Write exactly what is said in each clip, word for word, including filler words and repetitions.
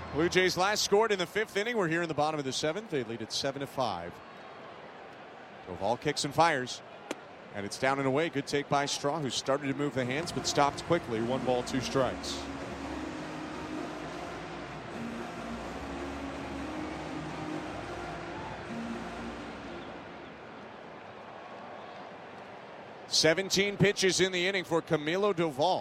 Blue Jays last scored in the fifth inning. We're here in the bottom of the seventh. They lead it seven to five. Doval kicks and fires. And it's down and away. Good take by Straw, who started to move the hands but stopped quickly. One ball, two strikes. seventeen pitches in the inning for Camilo Doval.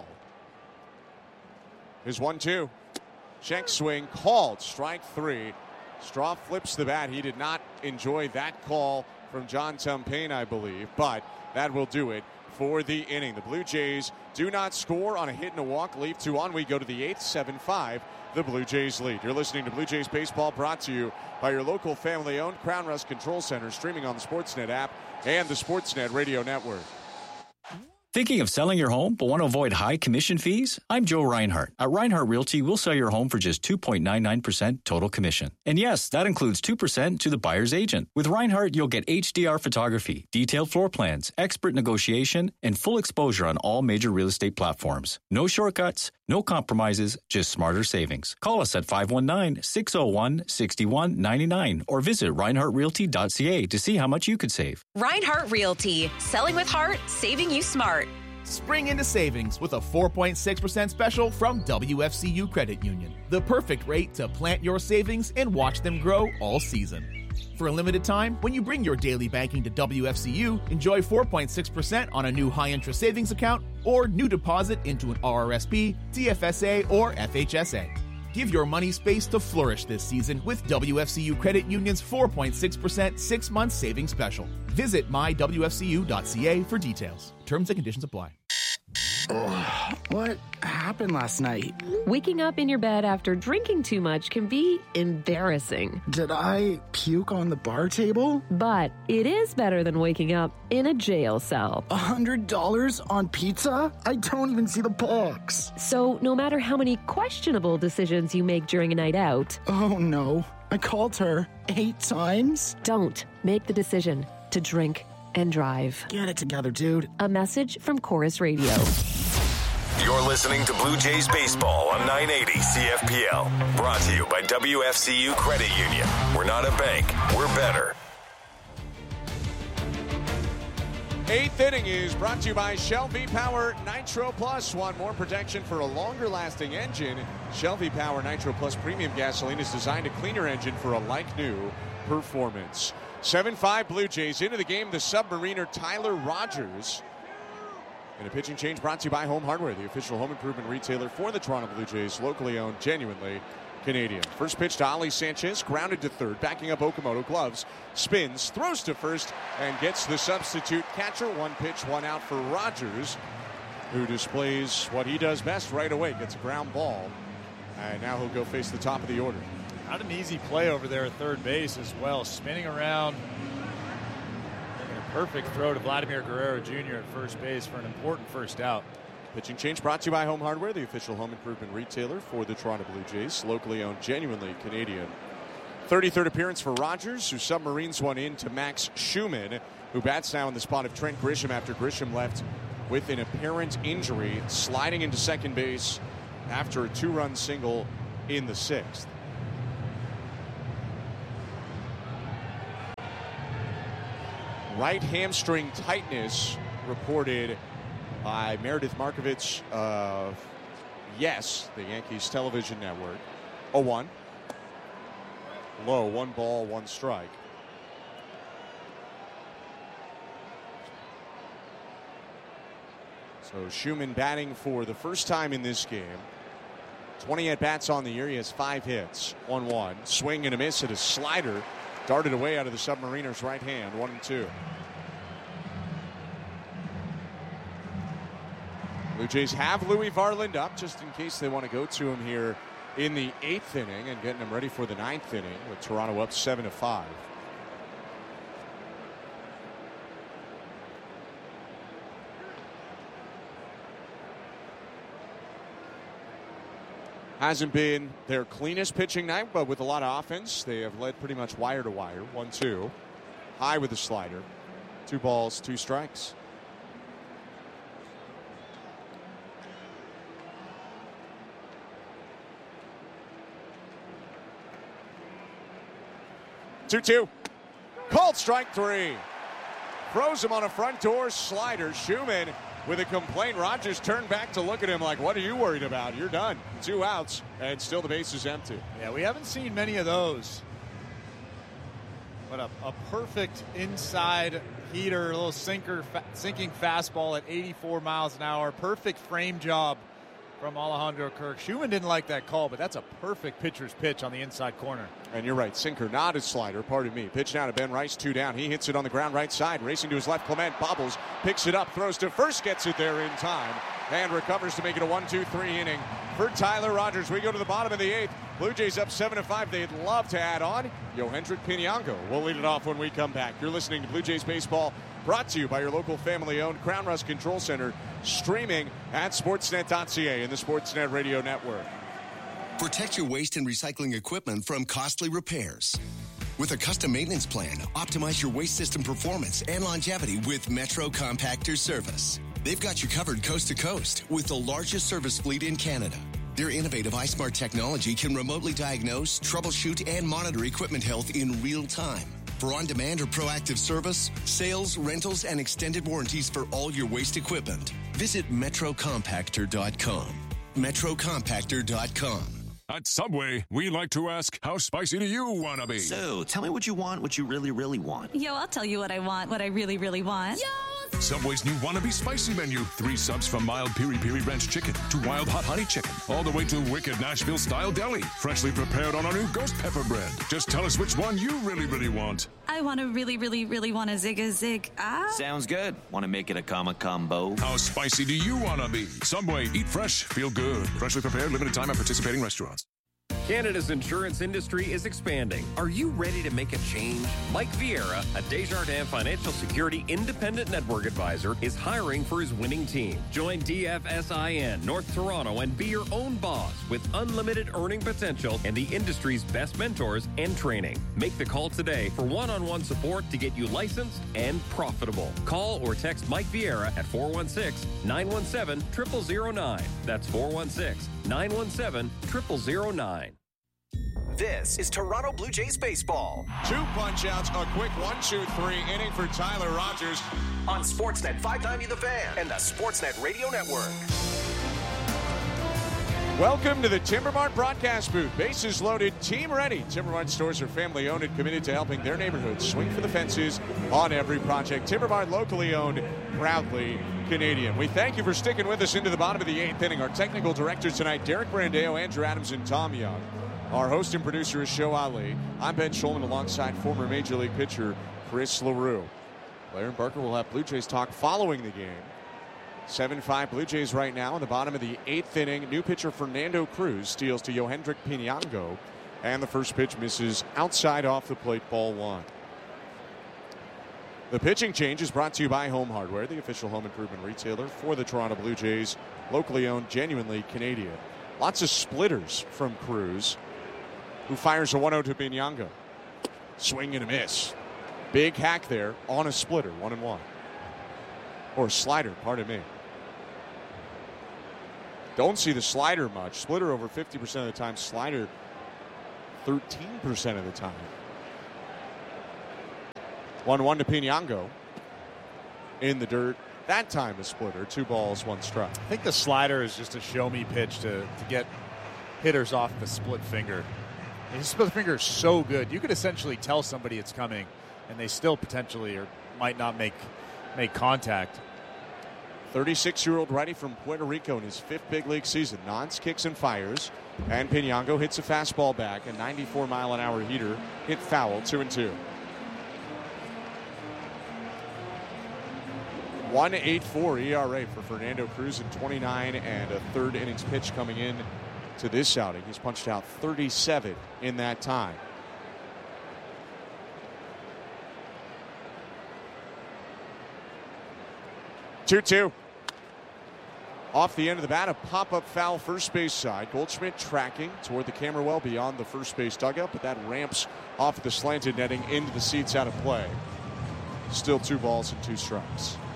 Here's one two. Check swing called. Strike three. Straw flips the bat. He did not enjoy that call from John Tumpane, I believe, but that will do it for the inning. The Blue Jays do not score on a hit and a walk. Leave two on. We go to the eighth. seven five. The Blue Jays lead. You're listening to Blue Jays Baseball, brought to you by your local family-owned Crown Rust Control Center, streaming on the Sportsnet app and the Sportsnet Radio Network. Thinking of selling your home but want to avoid high commission fees? I'm Joe Reinhardt. At Reinhardt Realty, we'll sell your home for just two point nine nine percent total commission. And yes, that includes two percent to the buyer's agent. With Reinhardt, you'll get H D R photography, detailed floor plans, expert negotiation, and full exposure on all major real estate platforms. No shortcuts, no compromises, just smarter savings. Call us at five one nine, six oh one, six one nine nine or visit reinhardt realty dot c a to see how much you could save. Reinhardt Realty. Selling with heart, saving you smart. Spring into savings with a four point six percent special from W F C U Credit Union. The perfect rate to plant your savings and watch them grow all season. For a limited time, when you bring your daily banking to W F C U, enjoy four point six percent on a new high-interest savings account or new deposit into an R R S P, T F S A, or F H S A. Give your money space to flourish this season with W F C U Credit Union's four point six percent six-month savings special. Visit my w f c u dot c a for details. Terms and conditions apply. Oh, what happened last night? Waking up in your bed after drinking too much can be embarrassing. Did I puke on the bar table? But it is better than waking up in a jail cell. A hundred dollars on pizza? I don't even see the box. So no matter how many questionable decisions you make during a night out... Oh no, I called her eight times? Don't make the decision to drink and drive. Get it together, dude. A message from Chorus Radio. You're listening to Blue Jays Baseball on nine eighty C F P L. Brought to you by W F C U Credit Union. We're not a bank. We're better. Eighth inning is brought to you by Shell V-Power Nitro Plus. Want more protection for a longer-lasting engine? Shell V-Power Nitro Plus Premium Gasoline is designed to clean your engine for a like-new performance. seven five Blue Jays. Into the game, the Submariner Tyler Rogers. And a pitching change brought to you by Home Hardware, the official home improvement retailer for the Toronto Blue Jays, locally owned, genuinely Canadian. First pitch to Ali Sanchez, grounded to third, backing up Okamoto, gloves, spins, throws to first, and gets the substitute catcher. One pitch, one out for Rogers, who displays what he does best right away, gets a ground ball, and now he'll go face the top of the order. Not an easy play over there at third base as well, spinning around. Perfect throw to Vladimir Guerrero Junior at first base for an important first out. Pitching change brought to you by Home Hardware, the official home improvement retailer for the Toronto Blue Jays, locally owned, genuinely Canadian. thirty-third appearance for Rogers, who submarines one in to Max Schumann, who bats now in the spot of Trent Grisham after Grisham left with an apparent injury, sliding into second base after a two-run single in the sixth. Right hamstring tightness reported by Meredith Markovich of Yes, the Yankees television network. oh one. Low, one ball, one strike. So Schumann batting for the first time in this game. twenty at-bats on the year. He has five hits. one one. Swing and a miss at a slider. Darted away out of the Submariner's right hand. one and two. Blue Jays have Louis Varland up just in case they want to go to him here in the eighth inning and getting him ready for the ninth inning with Toronto up seven to five. Hasn't been their cleanest pitching night, but with a lot of offense, they have led pretty much wire to wire. one two. High with the slider. Two balls, two strikes. two two. Called strike three. Throws him on a front door slider. Schumann with a complaint. Rogers turned back to look at him like, what are you worried about? You're done. Two outs, and still the base is empty. Yeah, we haven't seen many of those. But a, a perfect inside heater, a little sinker, fa- sinking fastball at eighty-four miles an hour. Perfect frame job from Alejandro Kirk. Schumann didn't like that call, but that's a perfect pitcher's pitch on the inside corner. And you're right, sinker, not a slider, pardon me. Pitch down to Ben Rice, two down. He hits it on the ground right side, racing to his left. Clement bobbles, picks it up, throws to first, gets it there in time, and recovers to make it a one two three inning for Tyler Rogers. We go to the bottom of the eighth. Blue Jays up seven to five. They'd love to add on. Yohendrick Pinango will lead it off when we come back. You're listening to Blue Jays Baseball, brought to you by your local family-owned Crown Rust Control Center, streaming at sportsnet dot c a and the Sportsnet Radio Network. Protect your waste and recycling equipment from costly repairs. With a custom maintenance plan, optimize your waste system performance and longevity with Metro Compactor Service. They've got you covered coast to coast with the largest service fleet in Canada. Their innovative iSmart technology can remotely diagnose, troubleshoot, and monitor equipment health in real time. For on-demand or proactive service, sales, rentals, and extended warranties for all your waste equipment, visit metro compactor dot com. metro compactor dot com. At Subway, we like to ask, how spicy do you want to be? So, tell me what you want, what you really, really want. Yo, I'll tell you what I want, what I really, really want. Yo! Subway's new Wannabe Spicy menu. Three subs from mild piri-piri ranch chicken to wild hot honey chicken, all the way to wicked Nashville-style deli, freshly prepared on our new ghost pepper bread. Just tell us which one you really, really want. I want to really, really, really want a zig a zig. Ah. Sounds good. Want to make it a comma combo? How spicy do you want to be? Subway, eat fresh, feel good. Freshly prepared, limited time at participating restaurants. Canada's insurance industry is expanding. Are you ready to make a change? Mike Vieira, a Desjardins Financial Security Independent Network Advisor, is hiring for his winning team. Join D F S I N North Toronto and be your own boss with unlimited earning potential and the industry's best mentors and training. Make the call today for one-on-one support to get you licensed and profitable. Call or text Mike Vieira at four one six, nine one seven, zero zero zero nine. That's four one six, nine one seven, zero zero zero nine. This is Toronto Blue Jays baseball. Two punch-outs, a quick one two three inning for Tyler Rogers. On Sportsnet five ninety The Fan and the Sportsnet Radio Network. Welcome to the Timber Mart broadcast booth. Bases loaded, team ready. Timber Mart stores are family owned and committed to helping their neighborhoods swing for the fences on every project. Timber Mart, locally owned, proudly Canadian. We thank you for sticking with us into the bottom of the eighth inning. Our technical directors tonight, Derek Brandeo, Andrew Adams, and Tom Young. Our host and producer is Show Ali. I'm Ben Schulman alongside former Major League pitcher Chris LaRue. Blair and Barker will have Blue Jays talk following the game. seven five Blue Jays right now in the bottom of the eighth inning. New pitcher Fernando Cruz steals to Yohendrick Pinango. And the first pitch misses outside off the plate, ball one. The pitching change is brought to you by Home Hardware, the official home improvement retailer for the Toronto Blue Jays. Locally owned, genuinely Canadian. Lots of splitters from Cruz, who fires a one oh to Pinango. Swing and a miss. Big hack there on a splitter, one and one. Or slider, pardon me. Don't see the slider much. Splitter over fifty percent of the time. Slider thirteen percent of the time. one one to Pinango. In the dirt. That time a splitter. Two balls, one strike. I think the slider is just a show-me pitch to, to get hitters off the split finger. His split finger is so good. You could essentially tell somebody it's coming, and they still potentially or might not make make contact. thirty-six-year-old righty from Puerto Rico in his fifth big league season. Nons, kicks, and fires. And Pinango hits a fastball back. A ninety-four mile an hour heater hit foul, two and two. one point eight four E R A for Fernando Cruz in twenty-nine and a third innings pitch coming in to this outing. He's punched out thirty-seven in that time. two two. Off the end of the bat, a pop-up foul first base side. Goldschmidt tracking toward the camera well beyond the first base dugout, but that ramps off the slanted netting into the seats out of play. Still two balls and two strikes.